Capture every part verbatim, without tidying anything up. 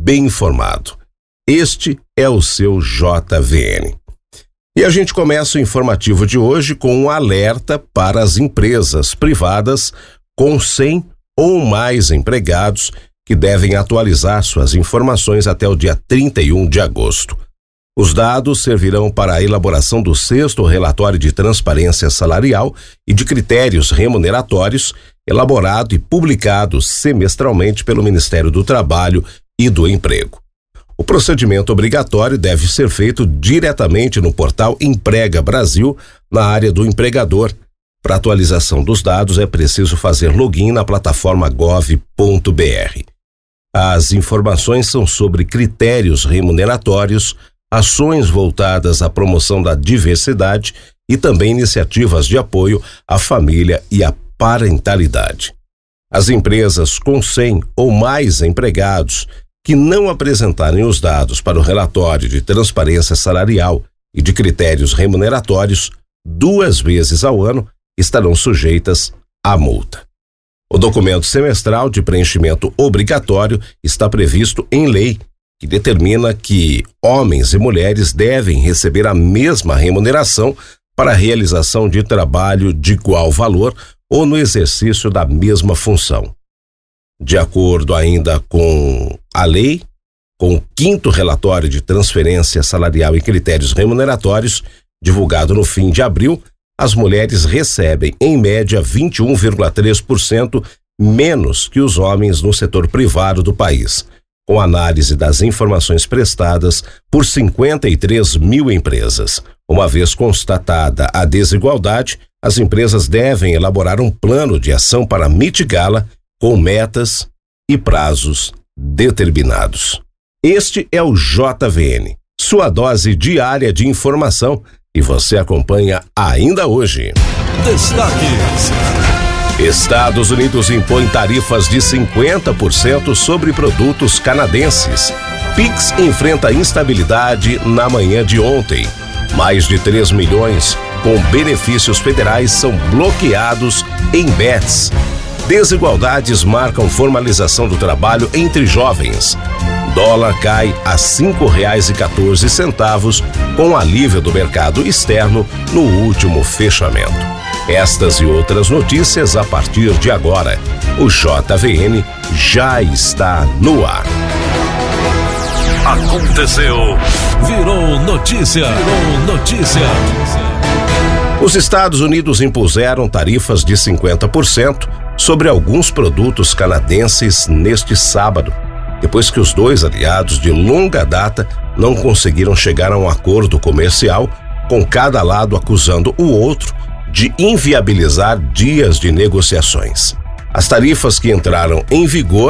bem informado. Este é o seu J V N. E a gente começa o informativo de hoje com um alerta para as empresas privadas com cem ou mais empregados que devem atualizar suas informações até o dia trinta e um de agosto. Os dados servirão para a elaboração do sexto relatório de transparência salarial e de critérios remuneratórios, elaborado e publicado semestralmente pelo Ministério do Trabalho e do Emprego. O procedimento obrigatório deve ser feito diretamente no portal Emprega Brasil, na área do empregador. Para atualização dos dados, é preciso fazer login na plataforma gov ponto br. As informações são sobre critérios remuneratórios, ações voltadas à promoção da diversidade e também iniciativas de apoio à família e à parentalidade. As empresas com cem ou mais empregados que não apresentarem os dados para o relatório de transparência salarial e de critérios remuneratórios duas vezes ao ano estarão sujeitas à multa. O documento semestral de preenchimento obrigatório está previsto em lei, que determina que homens e mulheres devem receber a mesma remuneração para a realização de trabalho de igual valor ou no exercício da mesma função. De acordo ainda com a lei, com o quinto relatório de transferência salarial e critérios remuneratórios, divulgado no fim de abril, as mulheres recebem, em média, vinte e um vírgula três por cento menos que os homens no setor privado do país, com análise das informações prestadas por cinquenta e três mil empresas. Uma vez constatada a desigualdade, as empresas devem elaborar um plano de ação para mitigá-la, com metas e prazos determinados. Este é o J V N, sua dose diária de informação, e você acompanha ainda hoje. Destaques: Estados Unidos impõe tarifas de cinquenta por cento sobre produtos canadenses. Pix enfrenta instabilidade na manhã de ontem. Mais de três milhões com benefícios federais são bloqueados em bets. Desigualdades marcam formalização do trabalho entre jovens. Dólar cai a cinco reais e quatorze centavos com alívio do mercado externo no último fechamento. Estas e outras notícias a partir de agora. O J V N já está no ar. Aconteceu, virou notícia, virou notícia. Os Estados Unidos impuseram tarifas de cinquenta por cento sobre alguns produtos canadenses neste sábado, depois que os dois aliados de longa data não conseguiram chegar a um acordo comercial, com cada lado acusando o outro de inviabilizar dias de negociações. As tarifas que entraram em vigor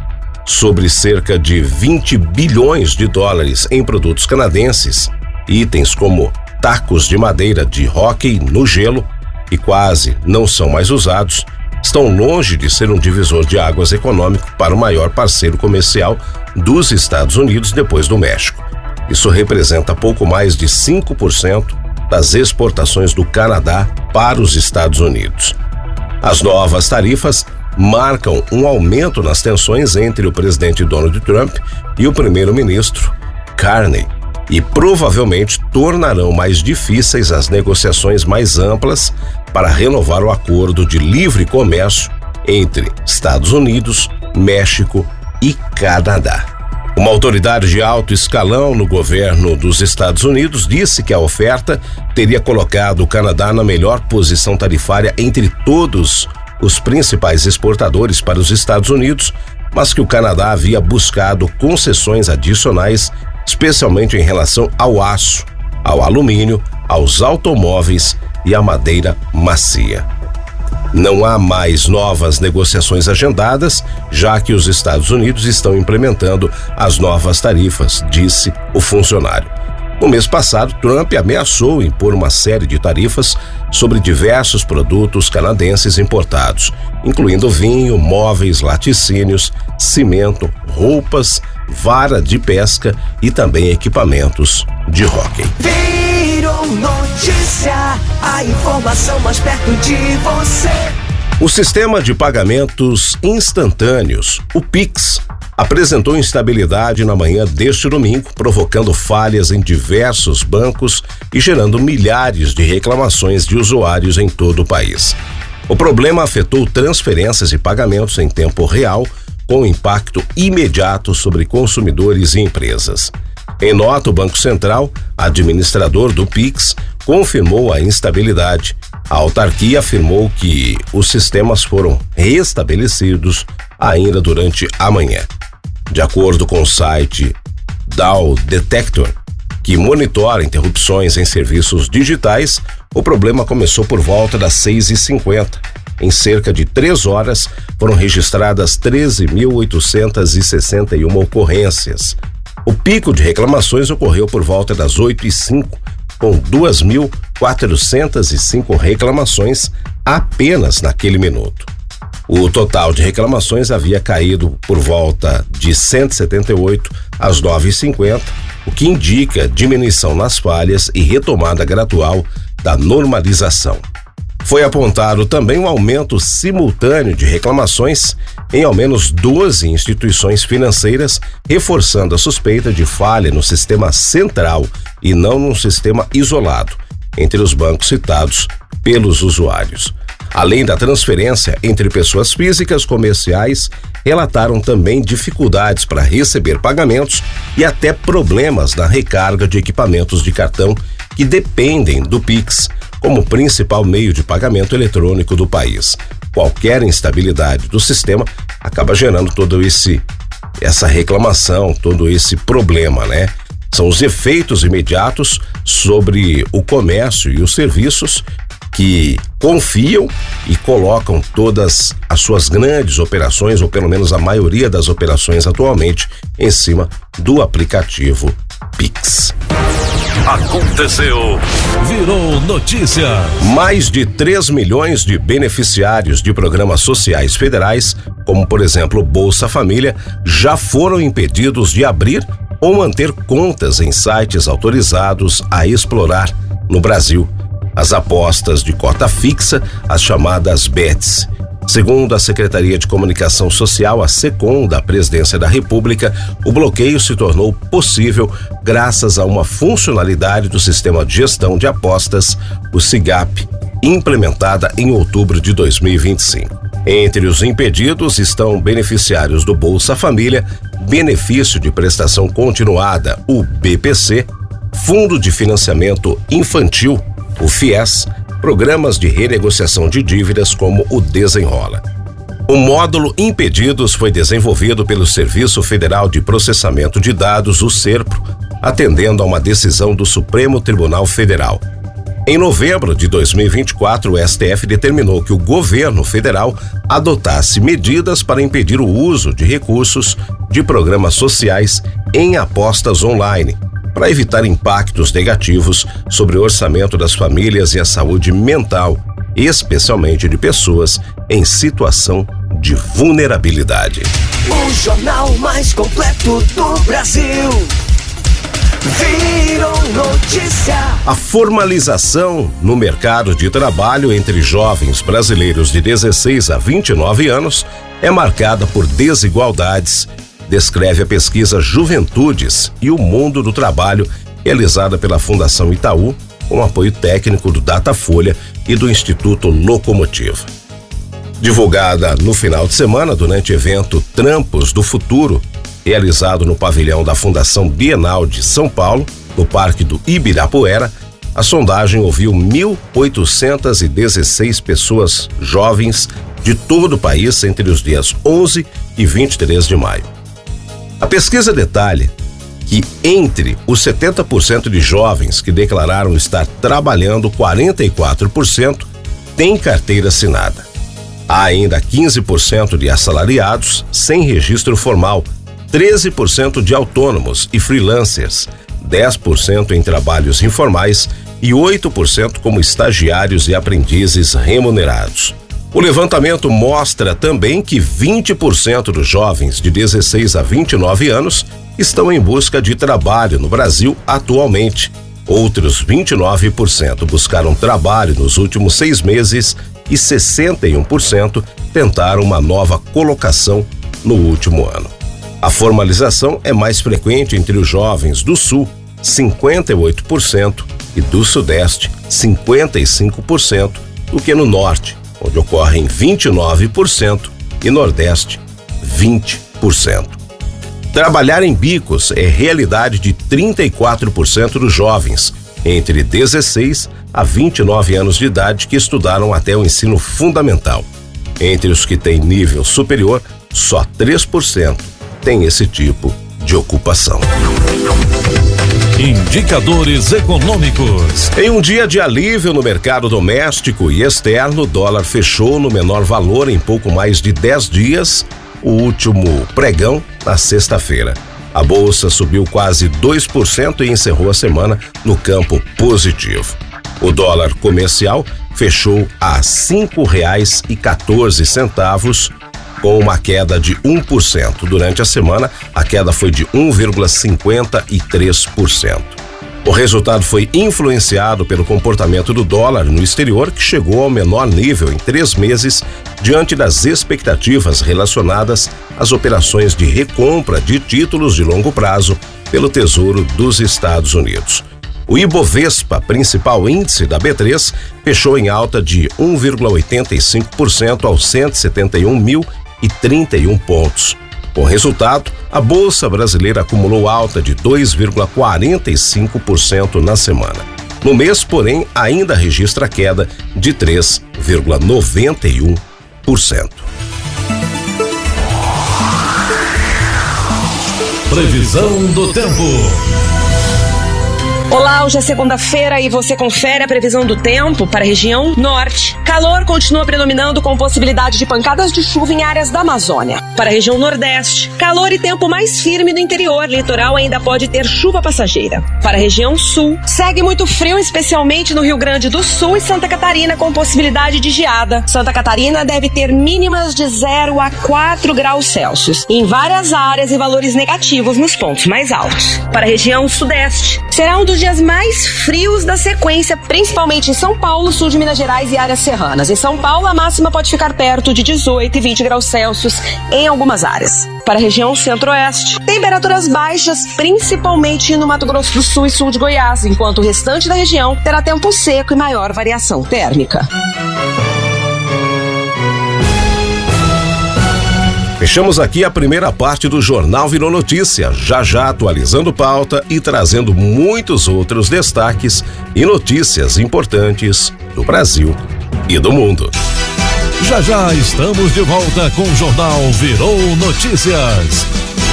sobre cerca de vinte bilhões de dólares em produtos canadenses, itens como tacos de madeira de hóquei no gelo, que quase não são mais usados, estão longe de ser um divisor de águas econômico para o maior parceiro comercial dos Estados Unidos depois do México. Isso representa pouco mais de cinco por cento das exportações do Canadá para os Estados Unidos. As novas tarifas marcam um aumento nas tensões entre o presidente Donald Trump e o primeiro-ministro Carney e provavelmente tornarão mais difíceis as negociações mais amplas para renovar o acordo de livre comércio entre Estados Unidos, México e Canadá. Uma autoridade de alto escalão no governo dos Estados Unidos disse que a oferta teria colocado o Canadá na melhor posição tarifária entre todos os principais exportadores para os Estados Unidos, mas que o Canadá havia buscado concessões adicionais, especialmente em relação ao aço, ao alumínio, aos automóveis e à madeira macia. Não há mais novas negociações agendadas, já que os Estados Unidos estão implementando as novas tarifas, disse o funcionário. No mês passado, Trump ameaçou impor uma série de tarifas sobre diversos produtos canadenses importados, incluindo vinho, móveis, laticínios, cimento, roupas, vara de pesca e também equipamentos de hóquei. Virou notícia, a informação mais perto de você. O sistema de pagamentos instantâneos, o Pix, apresentou instabilidade na manhã deste domingo, provocando falhas em diversos bancos e gerando milhares de reclamações de usuários em todo o país. O problema afetou transferências e pagamentos em tempo real, com impacto imediato sobre consumidores e empresas. Em nota, o Banco Central, administrador do Pix, confirmou a instabilidade. A autarquia afirmou que os sistemas foram restabelecidos ainda durante a manhã. De acordo com o site D A O Detector, que monitora interrupções em serviços digitais, o problema começou por volta das seis e cinquenta. Em cerca de três horas, foram registradas treze mil oitocentas e sessenta e uma ocorrências. O pico de reclamações ocorreu por volta das oito e cinco, com duas mil quatrocentas e cinco reclamações apenas naquele minuto. O total de reclamações havia caído por volta de cento e setenta e oito às nove e cinquenta, o que indica diminuição nas falhas e retomada gradual da normalização. Foi apontado também um aumento simultâneo de reclamações em ao menos doze instituições financeiras, reforçando a suspeita de falha no sistema central e não num sistema isolado, entre os bancos citados pelos usuários. Além da transferência entre pessoas físicas, comerciais relataram também dificuldades para receber pagamentos e até problemas na recarga de equipamentos de cartão que dependem do Pix como principal meio de pagamento eletrônico do país. Qualquer instabilidade do sistema acaba gerando todo esse essa reclamação, todo esse problema, né? São os efeitos imediatos sobre o comércio e os serviços que confiam e colocam todas as suas grandes operações, ou pelo menos a maioria das operações atualmente, em cima do aplicativo Pix. Aconteceu, virou notícia. Mais de três milhões de beneficiários de programas sociais federais, como por exemplo Bolsa Família, já foram impedidos de abrir ou manter contas em sites autorizados a explorar no Brasil as apostas de cota fixa, as chamadas bets. Segundo a Secretaria de Comunicação Social, a SECOM, da Presidência da República, o bloqueio se tornou possível graças a uma funcionalidade do Sistema de Gestão de Apostas, o SIGAP, implementada em outubro de dois mil e vinte e cinco. Entre os impedidos estão beneficiários do Bolsa Família, Benefício de Prestação Continuada, o B P C, Fundo de Financiamento Infantil, o FIES, programas de renegociação de dívidas como o Desenrola. O módulo Impedidos foi desenvolvido pelo Serviço Federal de Processamento de Dados, o SERPRO, atendendo a uma decisão do Supremo Tribunal Federal. Em novembro de dois mil e vinte e quatro, o S T F determinou que o governo federal adotasse medidas para impedir o uso de recursos de programas sociais em apostas online, para evitar impactos negativos sobre o orçamento das famílias e a saúde mental, especialmente de pessoas em situação de vulnerabilidade. O jornal mais completo do Brasil. Virou notícia. A formalização no mercado de trabalho entre jovens brasileiros de dezesseis a vinte e nove anos é marcada por desigualdades, descreve a pesquisa Juventudes e o Mundo do Trabalho, realizada pela Fundação Itaú, com apoio técnico do Datafolha e do Instituto Locomotiva. Divulgada no final de semana durante o evento Trampos do Futuro, realizado no pavilhão da Fundação Bienal de São Paulo, no Parque do Ibirapuera, a sondagem ouviu mil oitocentas e dezesseis pessoas jovens de todo o país entre os dias onze e vinte e três de maio. A pesquisa detalha que entre os setenta por cento de jovens que declararam estar trabalhando, quarenta e quatro por cento têm carteira assinada. Há ainda quinze por cento de assalariados sem registro formal, treze por cento de autônomos e freelancers, dez por cento em trabalhos informais e oito por cento como estagiários e aprendizes remunerados. O levantamento mostra também que vinte por cento dos jovens de dezesseis a vinte e nove anos estão em busca de trabalho no Brasil atualmente. Outros vinte e nove por cento buscaram trabalho nos últimos seis meses e sessenta e um por cento tentaram uma nova colocação no último ano. A formalização é mais frequente entre os jovens do Sul, cinquenta e oito por cento, e do Sudeste, cinquenta e cinco por cento, do que no Norte, onde ocorrem vinte e nove por cento, e Nordeste, vinte por cento. Trabalhar em bicos é realidade de trinta e quatro por cento dos jovens, entre dezesseis a vinte e nove anos de idade, que estudaram até o ensino fundamental. Entre os que têm nível superior, só três por cento tem esse tipo de ocupação. Indicadores econômicos. Em um dia de alívio no mercado doméstico e externo, o dólar fechou no menor valor em pouco mais de dez dias, o último pregão na sexta-feira. A bolsa subiu quase dois por cento e encerrou a semana no campo positivo. O dólar comercial fechou a cinco reais e quatorze centavos, com uma queda de um por cento. Durante a semana, a queda foi de um vírgula cinquenta e três por cento. O resultado foi influenciado pelo comportamento do dólar no exterior, que chegou ao menor nível em três meses, diante das expectativas relacionadas às operações de recompra de títulos de longo prazo pelo Tesouro dos Estados Unidos. O Ibovespa, principal índice da B três, fechou em alta de um vírgula oitenta e cinco por cento aos cento e setenta e um mil e trinta e um pontos. Com o resultado, a Bolsa Brasileira acumulou alta de dois vírgula quarenta e cinco por cento na semana. No mês, porém, ainda registra queda de três vírgula noventa e um por cento. Previsão do tempo. Olá, hoje é segunda-feira e você confere a previsão do tempo para a região norte. Calor continua predominando com possibilidade de pancadas de chuva em áreas da Amazônia. Para a região nordeste, calor e tempo mais firme no interior. Litoral ainda pode ter chuva passageira. Para a região sul, segue muito frio, especialmente no Rio Grande do Sul e Santa Catarina, com possibilidade de geada. Santa Catarina deve ter mínimas de zero a quatro graus Celsius. E em várias áreas e valores negativos nos pontos mais altos. Para a região sudeste, será um dos dias mais frios da sequência, principalmente em São Paulo, sul de Minas Gerais e áreas serranas. Em São Paulo, a máxima pode ficar perto de dezoito e vinte graus Celsius em algumas áreas. Para a região centro-oeste, temperaturas baixas, principalmente no Mato Grosso do Sul e sul de Goiás, enquanto o restante da região terá tempo seco e maior variação térmica. Fechamos aqui a primeira parte do Jornal Virou Notícia, já já atualizando pauta e trazendo muitos outros destaques e notícias importantes do Brasil e do mundo. Já já estamos de volta com o Jornal Virou Notícias.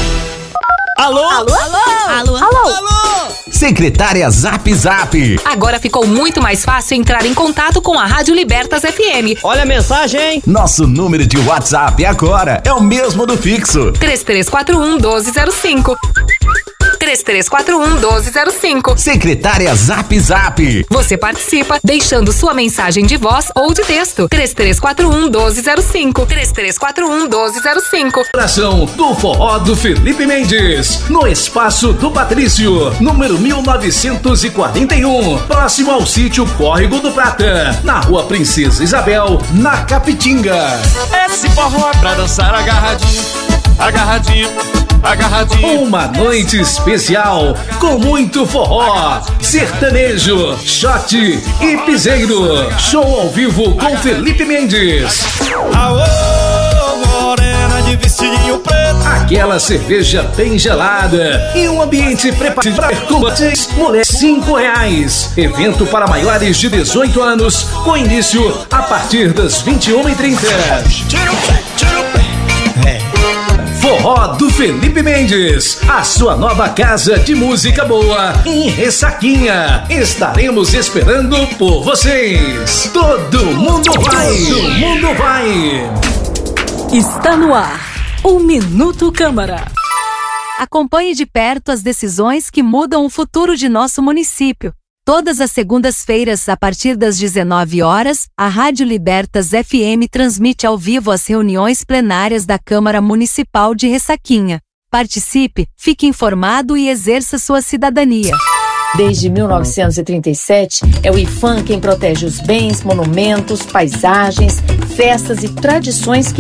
Alô? Alô? Alô? Alô? Alô? Secretária Zap Zap. Agora ficou muito mais fácil entrar em contato com a Rádio Libertas F M. Olha a mensagem, hein? Nosso número de WhatsApp agora é o mesmo do fixo. três três quatro um, um dois zero cinco. três três quatro um, um dois zero cinco. Secretária Zap Zap. Você participa deixando sua mensagem de voz ou de texto. três três quatro um, um dois zero cinco. três três quatro um, um dois zero cinco. Coração do Forró do Felipe Mendes, no Espaço do Patrício, número mil novecentos e quarenta e um, próximo ao sítio Córrego do Prata, na Rua Princesa Isabel, na Capitinga. Esse forró é pra dançar agarradinho, agarradinho, agarradinho. Uma noite especial com muito forró, sertanejo, shot e piseiro. Show ao vivo com Felipe Mendes. Aô, morena de vestidinho preto. Aquela cerveja bem gelada e um ambiente preparado para combates. Mulher cinco reais. Evento para maiores de dezoito anos, com início a partir das vinte e uma e trinta. Tira o pé, tira o pé. É. Forró do Felipe Mendes, a sua nova casa de música boa em Ressaquinha. Estaremos esperando por vocês. Todo mundo vai, todo mundo vai. Está no ar o Minuto Câmara. Acompanhe de perto as decisões que mudam o futuro de nosso município. Todas as segundas-feiras, a partir das dezenove horas, a Rádio Libertas F M transmite ao vivo as reuniões plenárias da Câmara Municipal de Ressaquinha. Participe, fique informado e exerça sua cidadania. Desde mil novecentos e trinta e sete, é o IPHAN quem protege os bens, monumentos, paisagens, festas e tradições que